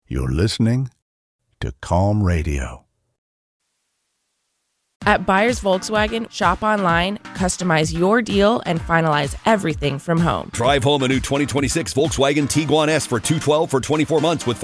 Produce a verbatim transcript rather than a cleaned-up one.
You're listening to Calm Radio. At Buyers Volkswagen, shop online, customize your deal, and finalize everything from home. Drive home a new twenty twenty-six Volkswagen Tiguan S for two hundred twelve dollars for twenty-four months with